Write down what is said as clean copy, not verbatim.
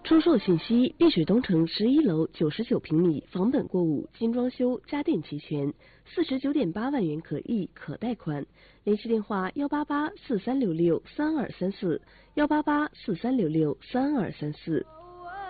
出售信息：碧水东城11楼99平米，房本过户，精装修，家电齐全，49.8万元可议可贷款。联系电话：18843663234，18843663234。